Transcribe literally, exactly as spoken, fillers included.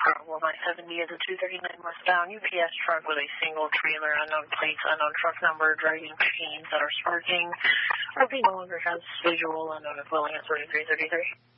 problem. I seventy is a two thirty-nine westbound U P S truck with a single trailer, unknown plates, unknown truck number, driving machines that are sparking. R P no longer has visual, unknown is willing at thirty-three thirty-three.